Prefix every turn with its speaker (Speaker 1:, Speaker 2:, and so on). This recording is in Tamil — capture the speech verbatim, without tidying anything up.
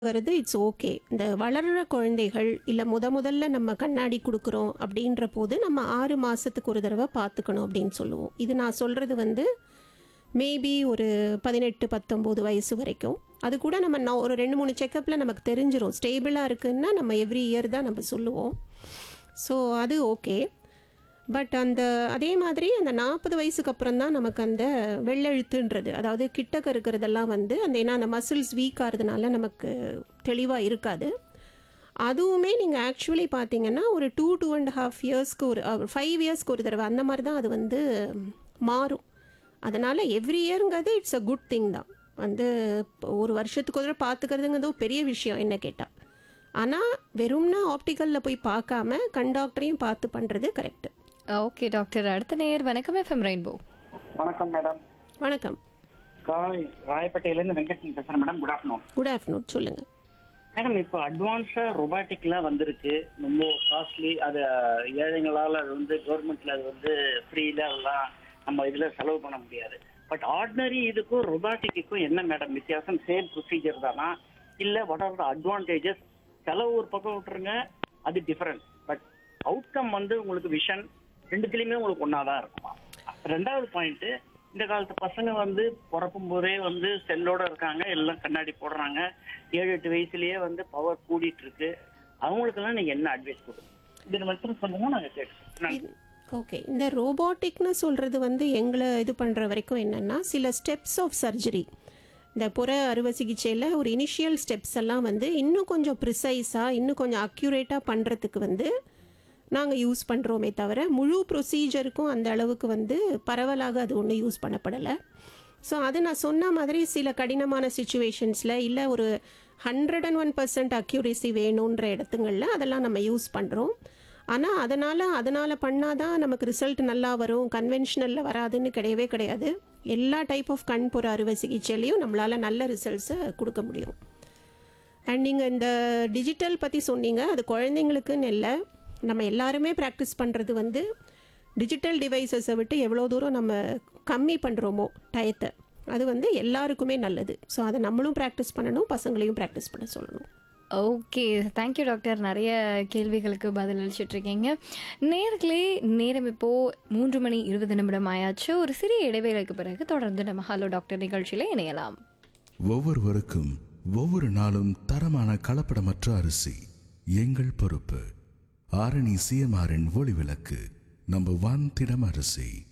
Speaker 1: வருது இட்ஸ் ஓகே. இந்த வளர்ற குழந்தைகள் இல்லை முத முதல்ல நம்ம கண்ணாடி கொடுக்குறோம் அப்படின்ற போது நம்ம ஆறு மாதத்துக்கு ஒரு தடவை பார்த்துக்கணும் அப்படின்னு சொல்லுவோம். இது நான் சொல்கிறது வந்து மேபி ஒரு பதினெட்டு பத்தொம்போது வயசு வரைக்கும். அது கூட நம்ம நான் ஒரு ரெண்டு மூணு செக்கப்பில் நமக்கு தெரிஞ்சிடும் ஸ்டேபிளாக இருக்குன்னா நம்ம எவ்ரி இயர் தான் நம்ம சொல்லுவோம். ஸோ அது ஓகே. பட் அந்த அதே மாதிரி அந்த நாற்பது வயசுக்கு அப்புறம் தான் நமக்கு அந்த வெள்ளெழுத்துன்றது, அதாவது கிட்டக்க இருக்கிறதெல்லாம் வந்து அந்த ஏன்னா அந்த மசில்ஸ் வீக் ஆகிறதுனால நமக்கு தெளிவாக இருக்காது. அதுவுமே நீங்கள் ஆக்சுவலி பார்த்தீங்கன்னா ஒரு டூ டூ அண்ட் ஹாஃப் இயர்ஸ்க்கு ஒரு ஃபைவ் இயர்ஸ்க்கு ஒரு தடவை அந்த மாதிரி தான் அது வந்து மாறும். அதனால் every இயருங்கிறது it's a good thing தான். வந்து ஒரு வருஷத்துக்கு ஒரு தடவை பார்த்துக்கிறதுங்கிறது பெரிய விஷயம் என்ன கேட்டால். ஆனால் வெறும்னா ஆப்டிக்கலில் போய் பார்க்காம கண் டாக்டரையும் பார்த்து பண்ணுறது கரெக்டு.
Speaker 2: Okay doctor. அடுத்த நேயர் வணக்கம் எஃப்எம் ரெயின்போ.
Speaker 3: வணக்கம் மேடம்.
Speaker 1: வணக்கம்.
Speaker 3: காய் ராயப்பேட்டையிலேருந்து வெங்கடேஷன் பேசுகிறேன் madam. Good afternoon.
Speaker 1: Good afternoon. சொல்லுங்கள்
Speaker 3: மேடம். இப்போ அட்வான்ஸாக ரொபாட்டிக்லாம் வந்திருக்கு, ரொம்ப காஸ்ட்லி. அது ஏழைங்களால் அது வந்து கவர்மெண்ட்டில் அது வந்து ஃப்ரீயில் அதெல்லாம் நம்ம இதில் செலவு பண்ண முடியாது. பட் ஆர்டினரி இதுக்கும் ரொபாட்டிக்கும் என்ன மேடம் வித்தியாசம்? சேம் ப்ரொசீஜர் தானா இல்லை வாட் ஆர் த அட்வான்டேஜஸ்? செலவு ஒரு பக்கம் விட்டுருங்க, அது டிஃபரன்ஸ். பட் அவுட்கம் வந்து உங்களுக்கு விஷன் ரெண்டுத்துலேயுமே உங்களுக்கு ஒன்றா தான் இருக்குமா? ரெண்டாவது பாயிண்ட்டு, இந்த காலத்து பசங்க வந்து பிறக்கும் போதே வந்து செல்லோட இருக்காங்க, எல்லாம் கண்ணாடி போடுறாங்க. ஏழு எட்டு வயசுலயே வந்து பவர் கூடிட்டு இருக்கு. அவங்களுக்கெல்லாம் நீங்க என்ன அட்வைஸ் கொடுங்க? இது மட்டும் சொல்லுங்க, நாங்கள் கேட்குறோம்.
Speaker 1: ஓகே. இந்த ரோபோட்டிக்னு சொல்கிறது வந்து எங்களை இது பண்ணுற வரைக்கும் என்னென்னா சில ஸ்டெப்ஸ் ஆஃப் சர்ஜரி, இந்த புற அறுவை சிகிச்சையில் ஒரு இனிஷியல் ஸ்டெப்ஸ் எல்லாம் வந்து இன்னும் கொஞ்சம் ப்ரிசைஸாக இன்னும் கொஞ்சம் அக்யூரேட்டாக பண்ணுறதுக்கு வந்து நாங்கள் யூஸ் பண்ணுறோமே தவிர முழு ப்ரொசீஜருக்கும் அந்த அளவுக்கு வந்து பரவலாக அது ஒன்றும் யூஸ் பண்ணப்படலை. ஸோ அது நான் சொன்ன மாதிரி சில கடினமான சுச்சுவேஷன்ஸில் இல்லை ஒரு hundred and one percent accuracy வேணுன்ற இடத்துங்களில் அதெல்லாம் நம்ம யூஸ் பண்ணுறோம். ஆனால் அதனால் அதனால் பண்ணால் தான் நமக்கு ரிசல்ட் நல்லா வரும், கன்வென்ஷனலில் வராதுன்னு கிடையவே கிடையாது. எல்லா டைப் ஆஃப் கண் புற அறுவை சிகிச்சையிலையும் நம்மளால் நல்ல ரிசல்ட்ஸை கொடுக்க முடியும். அண்ட் நீங்கள் இந்த டிஜிட்டல் பற்றி சொன்னீங்க, அது குழந்தைங்களுக்குன்னு இல்லை, நம்ம எல்லாருமே ப்ராக்டிஸ் பண்ணுறது வந்து டிஜிட்டல் டிவைசஸை விட்டு எவ்வளோ தூரம் நம்ம கம்மி பண்ணுறோமோ டயத்தை, அது வந்து எல்லாருக்குமே நல்லது. ஸோ அதை நம்மளும் ப்ராக்டிஸ் பண்ணணும், பசங்களையும் ப்ராக்டிஸ் பண்ண சொல்லணும்.
Speaker 2: Okay, thank you doctor. நிறைய கேள்விகளுக்கு பதில் அளிச்சிட்ருக்கீங்க. நேர்களே, நேரம் இப்போது மூன்று மணி இருபது நிமிடம் ஆயாச்சு. ஒரு சிறிய இடைவேளைக்கு பிறகு தொடர்ந்து நம்ம ஹலோ டாக்டர் நிகழ்ச்சியில் இணையலாம்.
Speaker 4: ஒவ்வொருவருக்கும் ஒவ்வொரு நாளும் தரமான கலப்படமற்ற அரிசி எங்கள் பொறுப்பு. ஆரணி சிஎம்ஆரின் ஒளி விளக்கு நம்பர் ஒன் திடம் அரிசி.